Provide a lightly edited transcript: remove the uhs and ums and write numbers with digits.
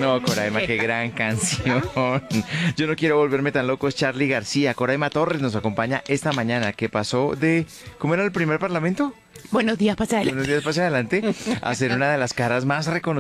No, Coraima, qué gran canción. Yo no quiero volverme tan loco, es Charly García. Coraima Torres nos acompaña esta mañana, que pasó de, ¿cómo era el primer parlamento? Buenos días, pasa Buenos días, pase adelante, a ser una de las caras más reconocidas